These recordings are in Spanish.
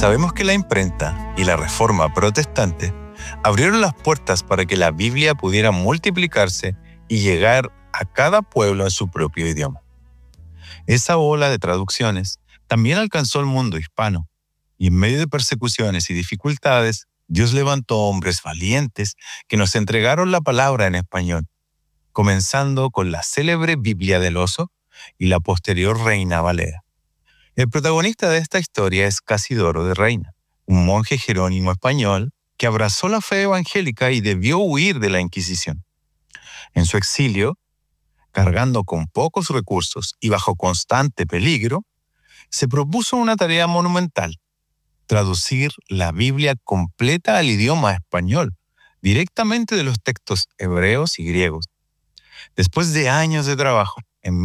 Sabemos que la imprenta y la Reforma protestante abrieron las puertas para que la Biblia pudiera multiplicarse y llegar a cada pueblo en su propio idioma. Esa ola de traducciones también alcanzó el mundo hispano, y en medio de persecuciones y dificultades, Dios levantó hombres valientes que nos entregaron la palabra en español, comenzando con la célebre Biblia del Oso y la posterior Reina Valera. El protagonista de esta historia es Casidoro de Reina, un monje jerónimo español que abrazó la fe evangélica y debió huir de la Inquisición. En su exilio, cargando con pocos recursos y bajo constante peligro, se propuso una tarea monumental: traducir la Biblia completa al idioma español, directamente de los textos hebreos y griegos. Después de años de trabajo, en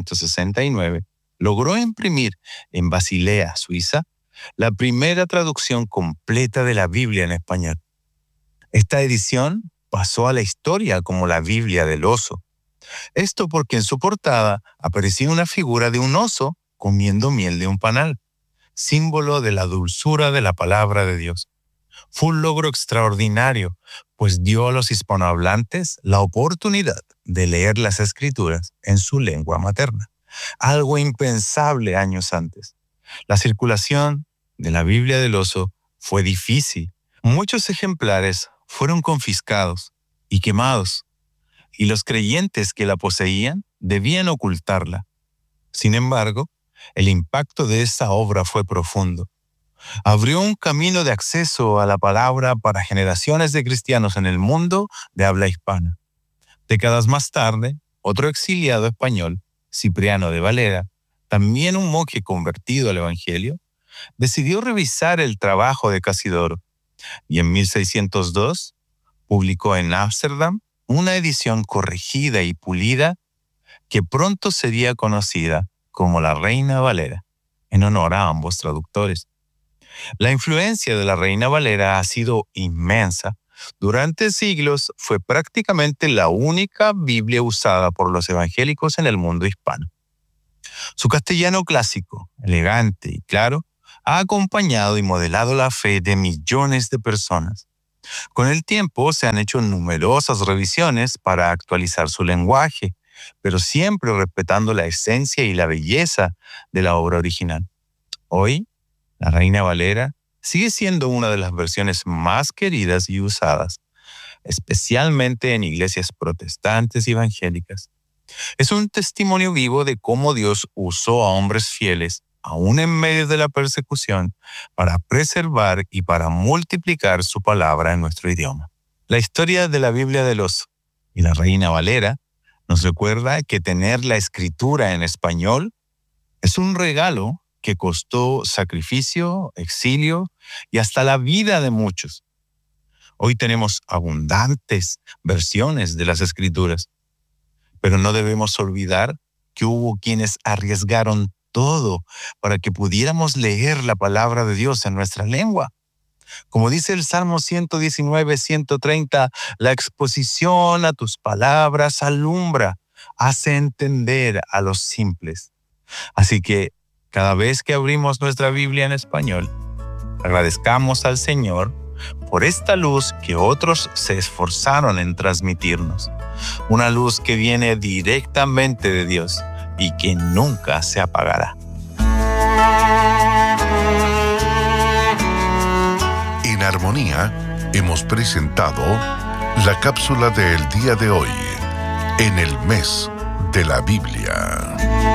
1569, logró imprimir en Basilea, Suiza, la primera traducción completa de la Biblia en español. Esta edición pasó a la historia como la Biblia del Oso. Esto porque en su portada aparecía una figura de un oso comiendo miel de un panal, símbolo de la dulzura de la palabra de Dios. Fue un logro extraordinario, pues dio a los hispanohablantes la oportunidad de leer las Escrituras en su lengua materna, algo impensable años antes. La circulación de la Biblia del Oso fue difícil. Muchos ejemplares fueron confiscados y quemados, y los creyentes que la poseían debían ocultarla. Sin embargo, el impacto de esa obra fue profundo. Abrió un camino de acceso a la palabra para generaciones de cristianos en el mundo de habla hispana. Décadas más tarde, otro exiliado español, Cipriano de Valera, también un monje convertido al Evangelio, decidió revisar el trabajo de Casidoro y en 1602 publicó en Ámsterdam una edición corregida y pulida que pronto sería conocida como la Reina Valera, en honor a ambos traductores. La influencia de la Reina Valera ha sido inmensa. Durante siglos fue prácticamente la única Biblia usada por los evangélicos en el mundo hispano. Su castellano clásico, elegante y claro, ha acompañado y modelado la fe de millones de personas. Con el tiempo se han hecho numerosas revisiones para actualizar su lenguaje, pero siempre respetando la esencia y la belleza de la obra original. Hoy, la Reina Valera sigue siendo una de las versiones más queridas y usadas, especialmente en iglesias protestantes y evangélicas. Es un testimonio vivo de cómo Dios usó a hombres fieles, aún en medio de la persecución, para preservar y para multiplicar su palabra en nuestro idioma. La historia de la Biblia del Oso y la Reina Valera nos recuerda que tener la escritura en español es un regalo que costó sacrificio, exilio y hasta la vida de muchos. Hoy tenemos abundantes versiones de las Escrituras, pero no debemos olvidar que hubo quienes arriesgaron todo para que pudiéramos leer la palabra de Dios en nuestra lengua. Como dice el Salmo 119, 130, la exposición a tus palabras alumbra, hace entender a los simples. Así que cada vez que abrimos nuestra Biblia en español, agradezcamos al Señor por esta luz que otros se esforzaron en transmitirnos. Una luz que viene directamente de Dios y que nunca se apagará. En Armonía hemos presentado la cápsula del día de hoy, en el mes de la Biblia.